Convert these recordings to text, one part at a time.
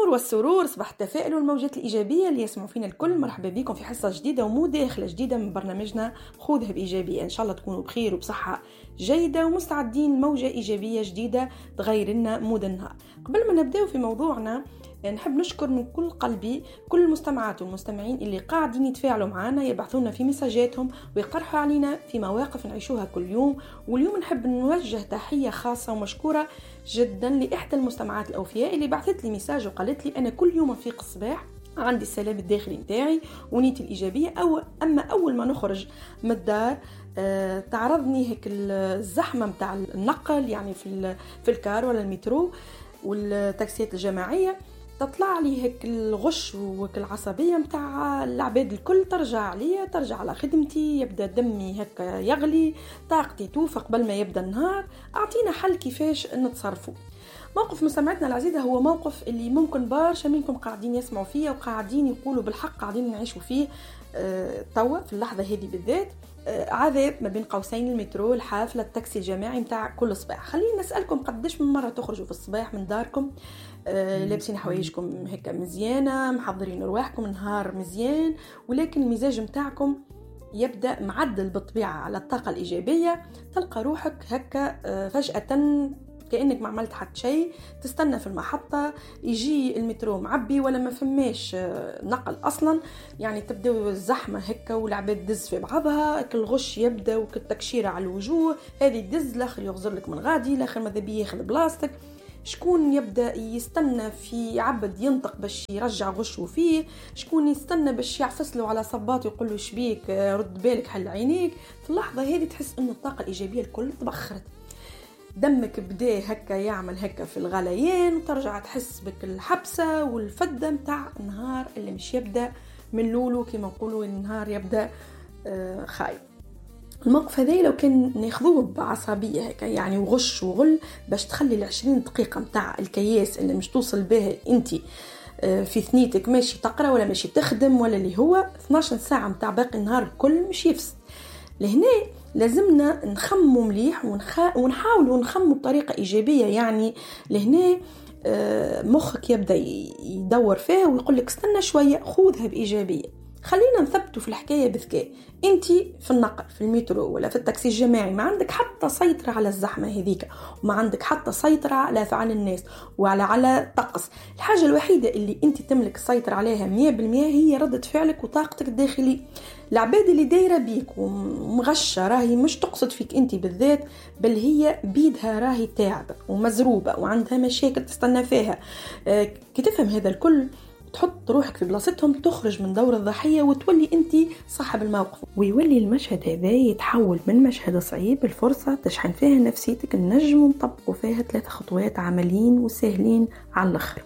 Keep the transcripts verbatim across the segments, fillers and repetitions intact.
النور والسرور، صباح التفاؤل والموجات الإيجابية اللي يسمعوا فينا الكل. مرحبا بكم في حصة جديدة ومداخلة جديدة من برنامجنا خذها بإيجابية. إن شاء الله تكونوا بخير وبصحة جيدة ومستعدين لموجة إيجابية جديدة تغير لنا مود النهار. قبل ما نبدأ في موضوعنا نحب نشكر من كل قلبي كل المستمعات والمستمعين اللي قاعدين يتفاعلوا معنا، يبعثونا في مساجاتهم ويقرحوا علينا في مواقف نعيشوها كل يوم. واليوم نحب نوجه تحية خاصة ومشكورة جدا لإحدى المستمعات الأوفياء اللي بعثت لي مساج وقالت لي أنا كل يوم في الصباح عندي السلام الداخلي متاعي ونيتي الإيجابية، أو أما أول ما نخرج من الدار أه تعرضني هيك الزحمة متاع النقل، يعني في في الكار ولا المترو والتاكسيات الجماعية، تطلع لي هيك الغش والعصبية متاع العباد الكل، ترجع لي ترجع على خدمتي، يبدأ دمي هيك يغلي، طاقتي توفى قبل ما يبدأ النهار. أعطينا حل كيفاش نتصرفوا. موقف مستمعتنا العزيزة هو موقف اللي ممكن برشا منكم قاعدين يسمعوا فيه وقاعدين يقولوا بالحق قاعدين نعيشوا فيه أه توا في اللحظة هذه بالذات. أه عذاب ما بين قوسين، المترو، الحافلة، التاكسي الجماعي متاع كل صباح. خلينا نسألكم قديش من مرة تخرجوا في الصباح من داركم أه لابسين حوايجكم هيك مزيانة، محضرين رواحكم، نهار مزيان، ولكن المزاج متاعكم يبدأ معدل بالطبيعة على الطاقة الإيجابية، تلقى روحك هكا أه فجأة كأنك ما عملت حد شيء، تستنى في المحطة يجي المترو معبي ولا ما فماش نقل أصلا، يعني تبدأ الزحمة هكا والعباد دز في بعضها، كل غش يبدأ وكالتكشيرة على الوجوه، هذه دز لاخر يغزر لك من غادي، لاخر ماذا بيه ياخذ بلاستيك، شكون يبدأ يستنى في عبد ينطق باش يرجع غشه فيه، شكون يستنى باش يعفس له على صباط ويقول له شبيك رد بالك حل عينيك. في اللحظة هذه تحس أن الطاقة الإيجابية الكل تبخرت، دمك بدا هكا يعمل هكا في الغليان، وترجع تحس بك الحبسة والفدة متاع النهار اللي مش يبدأ من لولو كما نقولوا النهار يبدأ آه خايب. الموقف هذا لو كان ناخذوه بعصبية هكا يعني وغش وغل باش تخلي العشرين دقيقة متاع الكياس اللي مش توصل بها انتي آه في ثنيتك ماشي تقرأ ولا ماشي تخدم ولا اللي هو اثناشر ساعة متاع باقي النهار الكل مش يفسد. لهنا لازمنا نخمم مليح ونخ... ونحاولوا نخمم بطريقة إيجابية. يعني لهنا مخك يبدأ يدور فيها ويقول لك استنى شوية، خذها بإيجابية. خلينا نثبتوا في الحكاية بذكاء. انتي في النقل في المترو ولا في التاكسي الجماعي ما عندك حتى سيطرة على الزحمة هذيك، وما عندك حتى سيطرة على أفعال الناس وعلى على الطقس. الحاجة الوحيدة اللي انتي تملك السيطرة عليها مية بالمية هي ردة فعلك وطاقتك الداخلية. العباد اللي دايرة بيك ومغشة راهي مش تقصد فيك انتي بالذات، بل هي بيدها راهي تعبة ومزروبة وعندها مشاكل تستنى فيها. اه كي تفهم هذا الكل تحط روحك في بلاصتهم، تخرج من دور الضحية وتولي انتي صاحب الموقف، ويولي المشهد هذا يتحول من مشهد صعيب الفرصة تشحن فيها نفسيتك. النجم ونطبقوا فيها ثلاثة خطوات عمليين وسهلين على الآخر.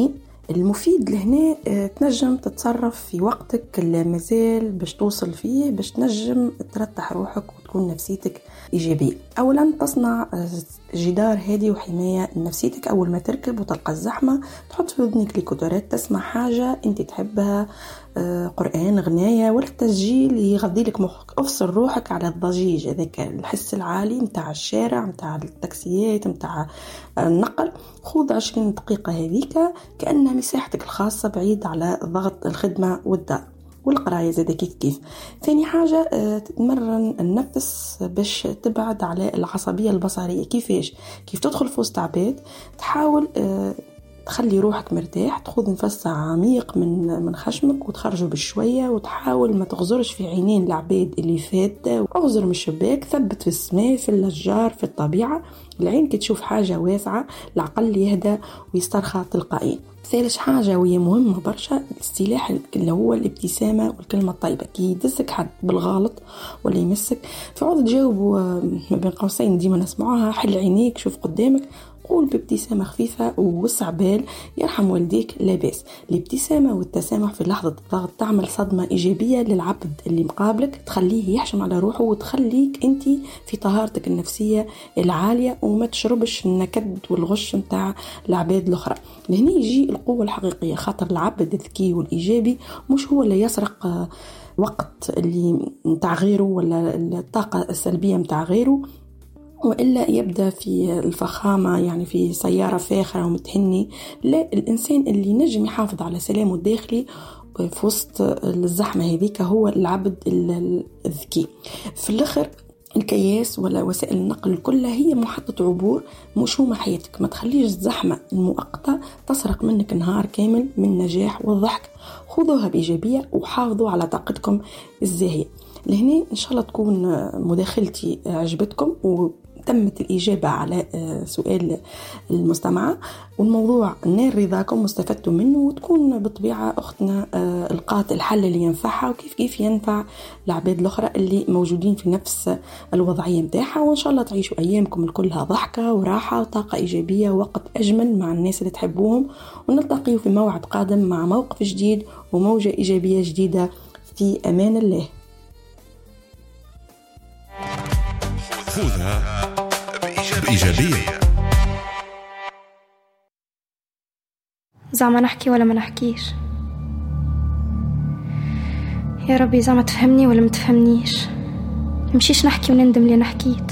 المفيد لهنا تنجم تتصرف في وقتك اللي مازال باش توصل فيه، باش تنجم ترتح روحك وتكون نفسيتك إيجابية. أولا تصنع جدار هادي وحماية لنفسيتك. أول ما تركب وتلقى الزحمة تحط في ودنك ليكوتورات، تسمع حاجة انت تحبها، قرآن، غناية، ولا تسجيل يغذي لك مخك. افصل روحك على الضجيج هذاك الحس العالي متاع الشارع متاع التاكسيات متاع النقل. خذ عشرين دقيقة هذيك كأنها مساحتك الخاصة بعيد على ضغط الخدمة والدار والقراية زي كيف كيف. ثاني حاجة تتمرن النفس باش تبعد على العصبية البصرية. كيفاش؟ كيف تدخل في وسط عباد تحاول تخلي روحك مرتاح، تاخذ نفس عميق من من خشمك وتخرجه بشويه، وتحاول ما تغزرش في عينين العباد اللي فاتة، واغزر من الشباك، ثبت في السماء في الاشجار في الطبيعه. العين كي تشوف حاجه واسعه العقل يهدى ويسترخى تلقائيا. ثالث حاجة وهي مهمة برشا، السلاح اللي هو الابتسامة والكلمة الطيبة. كي يدسك حد بالغلط ولا يمسك فعود تجاوبه ما بين قوسين ديما نسمعوها، حل عينيك شوف قدامك، قول بابتسامة خفيفة ووسع بال، يرحم والديك لا باس. الابتسامة والتسامح في لحظة الضغط تعمل صدمة إيجابية للعبد اللي مقابلك، تخليه يحشم على روحه وتخليك انتي في طهارتك النفسية العالية، وما تشربش النكد والغش متاع العباد الأخرى. لهنا يجي القوة الحقيقية، خاطر العبد الذكي والإيجابي مش هو اللي يسرق وقت اللي متاع غيره ولا الطاقة السلبية متاع غيره، وإلا يبدأ في الفخامة، يعني في سيارة فاخرة ومتهني. لا، الإنسان اللي نجم يحافظ على سلامه الداخلي في وسط الزحمة هذيك هو العبد الذكي. في الآخر الكياس ولا وسائل النقل كلها هي محطة عبور، مش هما حياتك. ما تخليش الزحمة المؤقتة تسرق منك نهار كامل من النجاح والضحك. خذوها بإيجابية وحافظوا على طاقتكم الزاهية. لهنا إن شاء الله تكون مداخلتي عجبتكم وتمت الإجابة على سؤال المستمعة، والموضوع نال رضاكم واستفدتم منه، وتكون بالطبيعة أختنا القات الحل اللي ينفعها وكيف كيف ينفع العباد الأخرى اللي موجودين في نفس الوضعية متاعها. وإن شاء الله تعيشوا أيامكم الكلها ضحكة وراحة وطاقة إيجابية ووقت أجمل مع الناس اللي تحبوهم، ونلتقي في موعد قادم مع موقف جديد وموجة إيجابية جديدة. في أمان الله. خذها بإيجابية. زعما نحكي ولا ما نحكيش؟ يا ربي زعما تفهمني ولا ما تفهمنيش؟ نمشيش نحكي ونندم لي أنا حكيت.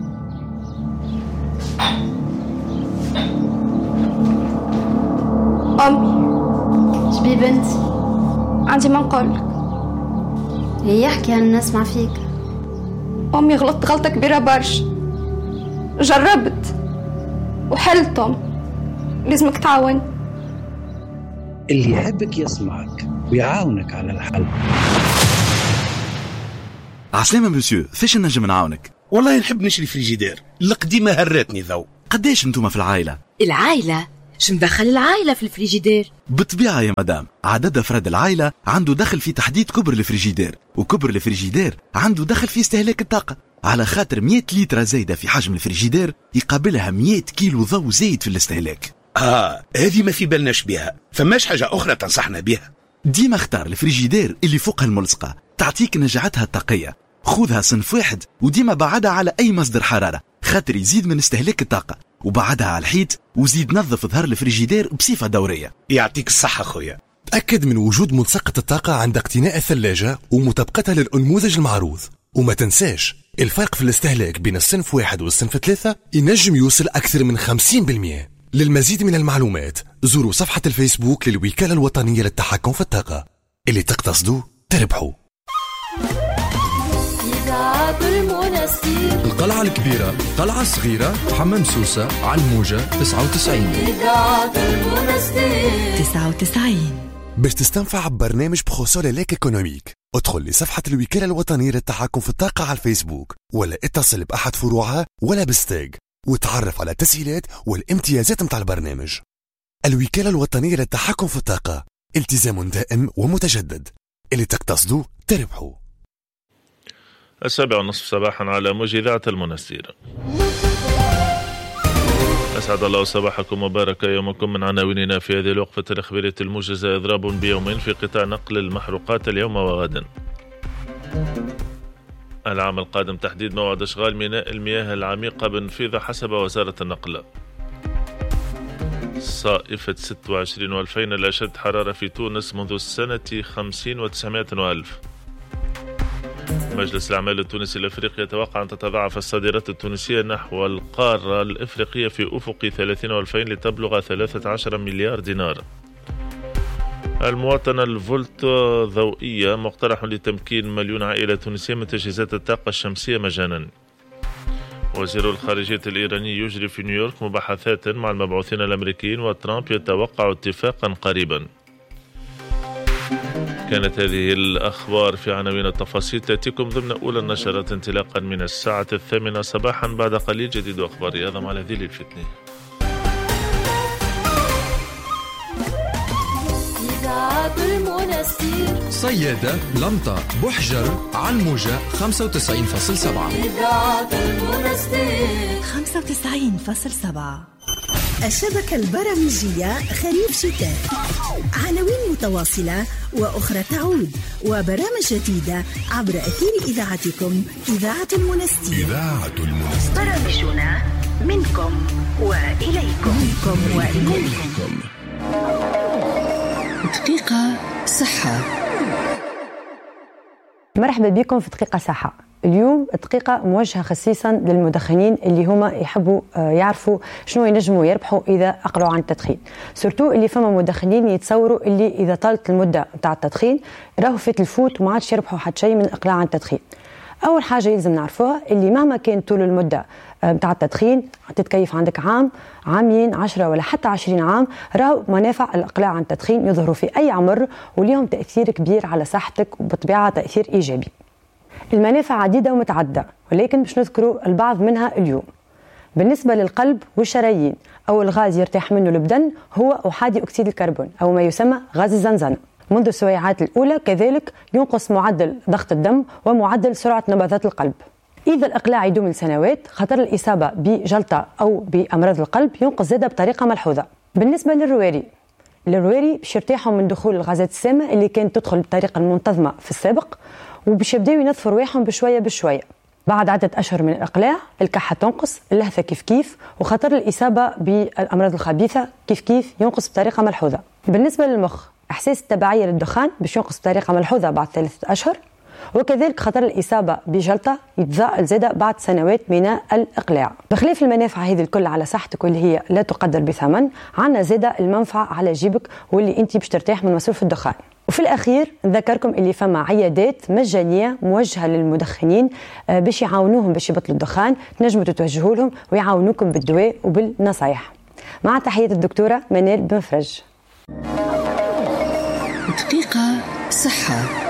أمي شبي بنتي؟ عندي ما نقولك. هي يحكي أنا نسمع فيك. أمي غلطت غلطة كبيرة برشا، جربت وحلتم، لازمك تعاون. اللي يحبك يسمعك ويعاونك على الحل. عسلامة مسيو، فاش نجم نعاونك؟ والله نحب نشري فريجيدير، القديمة هرتني ذو. قداش انتوما في العائلة؟ العائلة؟ شو مدخل العائلة في الفريجيدير؟ بالطبيعة يا مدام، عدد أفراد العائلة عنده دخل في تحديد كبر الفريجيدير، وكبر الفريجيدير عنده دخل في استهلاك الطاقة. على خاطر مية لتر زايدة في حجم الفريجيدير يقابلها مية كيلو ضوء زايد في الاستهلاك. آه، هذه ما في بالناش بها. فماش حاجة أخرى تنصحنا بها؟ ديما اختار الفريجيدير اللي فوقها الملصقة، تعطيك نجعتها الطاقية. خذها صنف واحد وديما بعدها على أي مصدر حرارة، خاطر يزيد من استهلاك الطاقة، وبعدها على الحيط، وزيد نظف ظهر الفريجيدير بصفة دورية. يعطيك الصحة خويا. تأكد من وجود ملصقة الطاقة عند اقتناء الثلاجة ومطابقتها للأنموذج المعروض. وما تنساش الفرق في الاستهلاك بين الصنف واحد والصنف ثلاثة ينجم يوصل أكثر من خمسين بالمئة. للمزيد من المعلومات زوروا صفحة الفيسبوك للوكالة الوطنية للتحكم في الطاقة. اللي تقتصدوا تربحوا. القلعة الكبيرة، قلعة صغيرة، حمام سوسة، علموجة، تسعة وتسعين تسعة وتسعين. باش تستنفع ببرنامج بخصوص ليك ايكونوميك، ادخل لصفحة الوكالة الوطنية للتحكم في الطاقة على الفيسبوك، ولا اتصل بأحد فروعها ولا بالستاج وتعرف على التسهيلات والامتيازات متاع البرنامج. الوكالة الوطنية للتحكم في الطاقة، التزام دائم ومتجدد. اللي تقتصدوا تربحوا. السابع ونصف صباحا على موج إذاعة المنستير. أسعد الله صباحكم وبارك يومكم. من عناويننا في هذه الوقفة الإخبارية الموجزة: إضراب بيومين في قطاع نقل المحروقات اليوم وغدا. العام القادم تحديد موعد إشغال ميناء المياه العميقة بنفيذة حسب وزارة النقل. صائفة ستة وعشرين وألفين الأشد حرارة في تونس منذ السنة خمسين وتسعمائة وألف. مجلس الأعمال التونسي الأفريقي يتوقع أن تتضاعف الصادرات التونسية نحو القارة الإفريقية في أفق ثلاثين وألفين لتبلغ ثلاثة عشر مليار دينار. المواطنة الفولت ضوئية مقترح لتمكين مليون عائلة تونسية من تجهيزات الطاقة الشمسية مجانا. وزير الخارجية الإيراني يجري في نيويورك مباحثات مع المبعوثين الأمريكيين، وترامب يتوقع اتفاقا قريبا. كانت هذه الأخبار في عناوين التفاصيل تأتيكم ضمن أولى النشرات انطلاقا من الساعة الثامنة صباحا. بعد قليل جديد وأخبار رياضة مع ذيل الفتنة. صيادة، لمطة، بحجر، علموجة خمسة وتسعين فاصلة سبعة خمسة وتسعين فاصلة سبعة. الشبكة البرامجية خريف شتاء، عناوين متواصلة وأخرى تعود، وبرامج جديدة عبر أثير إذاعتكم إذاعة المنستير. إذاعة المنستير، برامجنا منكم وإليكم. منكم وإليكم. دقيقة صحة. مرحبا بكم في دقيقة صحة. اليوم الدقيقة موجهة خصيصا للمدخنين اللي هما يحبوا يعرفوا شنو ينجموا يربحوا إذا أقلعوا عن التدخين. سورتو اللي فما مدخنين يتصوروا اللي إذا طالت المدة متاع التدخين راهو فات الفوت وما عادش يربحوا حتى شيء من الإقلاع عن التدخين. أول حاجة يلزم نعرفوها اللي مهما كان طول المدة متاع التدخين، تتكيف عندك عام عامين عشرة ولا حتى عشرين عام، راهو منافع الإقلاع عن التدخين يظهروا في أي عمر وليهم تأثير كبير على صحتك وبطبيعة تأثير إيجابي. المنافع عديدة ومتعددة ولكن باش نذكروا البعض منها اليوم. بالنسبة للقلب والشرايين، أول غاز يرتاح منه البدن هو أحادي أكسيد الكربون أو ما يسمى غاز الزنزانة. منذ السويعات الأولى كذلك ينقص معدل ضغط الدم ومعدل سرعة نبضات القلب. إذا الإقلاع يدوم لسنوات خطر الإصابة بجلطة أو بأمراض القلب ينقص زادة بطريقة ملحوظة. بالنسبة للرواري، الرواري باش يرتاحوا من دخول الغازات السامة اللي كانت تدخل بطريقة منتظمة في السابق وباش يبداو ينظفوا رواحهم بشوية بشوية. بعد عدة أشهر من الإقلاع الكحة تنقص، اللهثة كيف كيف، وخطر الإصابة بالأمراض الخبيثة كيف كيف ينقص بطريقة ملحوظة. بالنسبة للمخ، إحساس التبعية للدخان باش ينقص بطريقة ملحوظة بعد ثلاثة أشهر، وكذلك خطر الإصابة بجلطة يتضاءل زادة بعد سنوات من الإقلاع. بخلاف المنافع هذه الكل على صحتك واللي هي لا تقدر بثمن، عنا زادة المنفعة على جيبك واللي أنت باش ترتاح من مصروف الدخان. وفي الأخير نذكركم اللي فما عيادات مجانية موجهة للمدخنين باش يعاونوهم باش يبطلوا الدخان، تنجموا تتوجهوا لهم ويعاونوكم بالدواء وبالنصايح. مع تحية الدكتورة منال بن فرج. دقيقة صحة.